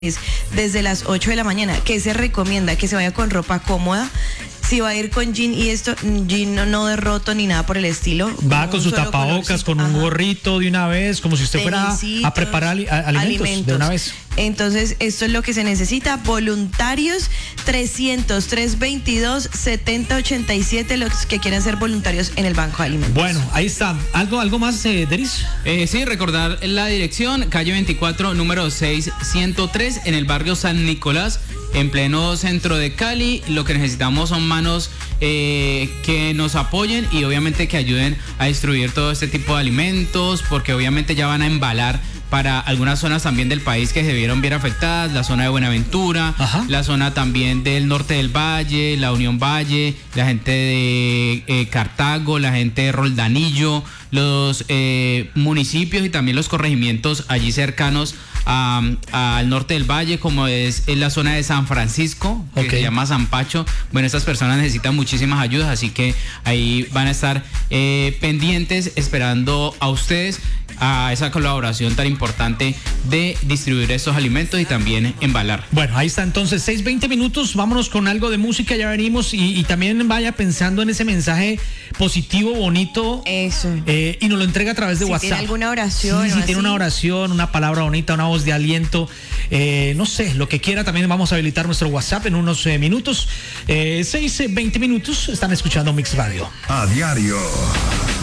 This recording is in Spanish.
desde las 8 de la mañana. ¿Qué se recomienda? Que se vaya con ropa cómoda. Si va a ir con jean y esto, jean no de roto ni nada por el estilo. Va con su tapabocas, con un gorrito de una vez, como si usted fuera a preparar alimentos de una vez. Entonces, esto es lo que se necesita. Voluntarios, 300-322-7087, los que quieran ser voluntarios en el Banco de Alimentos. Bueno, ahí está. ¿Algo más, Deris? Sí, recordar la dirección, calle 24, número 603, en el barrio San Nicolás, en pleno centro de Cali. Lo que necesitamos son manos que nos apoyen y obviamente que ayuden a distribuir todo este tipo de alimentos, porque obviamente ya van a embalar para algunas zonas también del país que se vieron bien afectadas, la zona de Buenaventura, la zona también del norte del Valle, la Unión Valle, la gente de Cartago, la gente de Roldanillo, los municipios y también los corregimientos allí cercanos al norte del Valle, como es la zona de San Francisco, que se llama San Pacho. Bueno, estas personas necesitan muchísimas ayudas, así que ahí van a estar pendientes, esperando a ustedes, a esa colaboración tan importante de distribuir estos alimentos y también embalar. Bueno, ahí está entonces, 6:20 minutos, vámonos con algo de música, ya venimos, y también vaya pensando en ese mensaje positivo, bonito. Eso. Y nos lo entrega a través de WhatsApp. Si tiene alguna oración. Si tiene una oración, una palabra bonita, una voz de aliento, no sé, lo que quiera, también vamos a habilitar nuestro WhatsApp en unos minutos. 6:20 minutos, están escuchando Mix Radio. A diario.